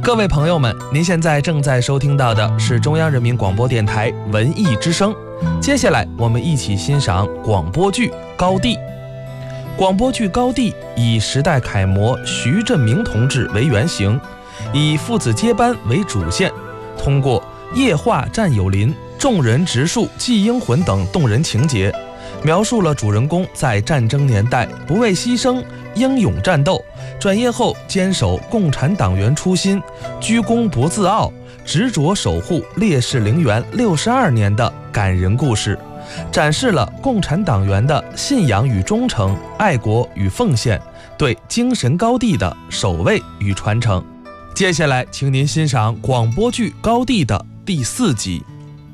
各位朋友们，您现在正在收听到的是中央人民广播电台文艺之声。接下来我们一起欣赏广播剧《高第》。广播剧《高第》以时代楷模徐振明同志为原型，以父子接班为主线，通过夜话战友邻、众人植树祭英魂等动人情节，描述了主人公在战争年代不畏牺牲、英勇战斗，转业后坚守共产党员初心，居功不自傲，执着守护烈士陵园62年的感人故事，展示了共产党员的信仰与忠诚、爱国与奉献，对精神高地的守卫与传承。接下来请您欣赏广播剧《高第》的第4集。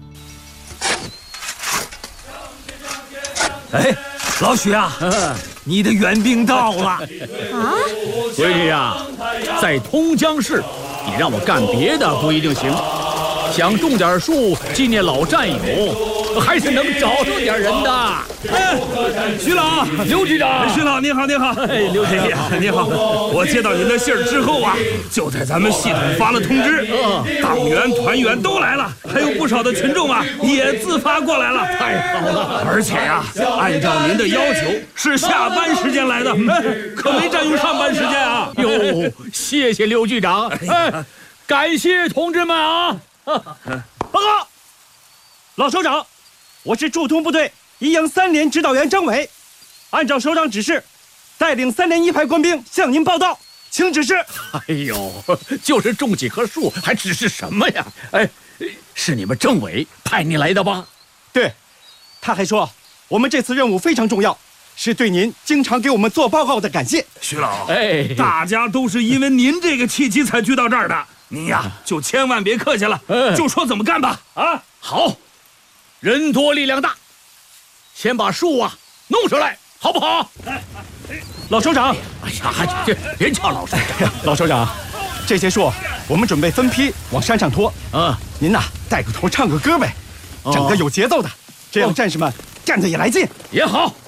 哎，老许啊，你的援兵到了啊！ 闺女呀，在通江市，你让我干别的不一定行，想种点树纪念老战友，还是能找到点人的。 哎，徐老， 刘局长， 徐老，您好，您好。 哎，刘局长， 您好。我接到您的信儿之后啊，就在咱们系统发了通知，党员、团员都来了，还有不少的群众啊也自发过来了。 太好了！ 而且呀，按照您的要求是下班时间来的，可没占用上班时间啊。 哟，谢谢刘局长，哎，感谢同志们啊！ 报告，老首长，我是驻通部队1营3连指导员张伟，按照首长指示，带领3连1排官兵向您报到，请指示。 哎呦，就是种几棵树，还指示什么呀？哎，是你们政委派你来的吧？ 对，他还说我们这次任务非常重要，是对您经常给我们做报告的感谢。 徐老， 哎， 大家都是因为您这个契机才聚到这儿的，您呀就千万别客气了，就说怎么干吧。啊， 好，人多力量大，先把树啊弄上来，好不好？ 老首长， 哎呀，这别叫老首长， 老首长，这些树我们准备分批往山上拖。您呐带个头唱个歌呗，整个有节奏的，这样战士们干得也来劲。 也好。